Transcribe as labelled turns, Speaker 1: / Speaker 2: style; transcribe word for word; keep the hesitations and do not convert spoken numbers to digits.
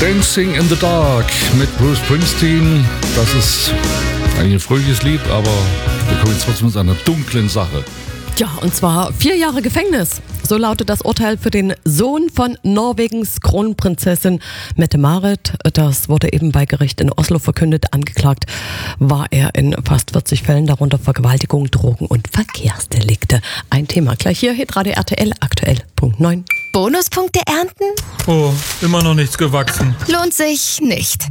Speaker 1: Dancing in the Dark mit Bruce Springsteen. Das ist eigentlich ein fröhliches Lied, aber wir kommen jetzt trotzdem zu einer dunklen Sache.
Speaker 2: Ja, und zwar vier Jahre Gefängnis. So lautet das Urteil für den Sohn von Norwegens Kronprinzessin Mette-Marit. Das wurde eben bei Gericht in Oslo verkündet. Angeklagt war er in fast vierzig Fällen, darunter Vergewaltigung, Drogen und Verkehrsdelikte. Ein Thema gleich hier, Hitradio R T L, aktuell Punkt neun.
Speaker 3: Bonuspunkte ernten?
Speaker 4: Oh, immer noch nichts gewachsen.
Speaker 3: Lohnt sich nicht.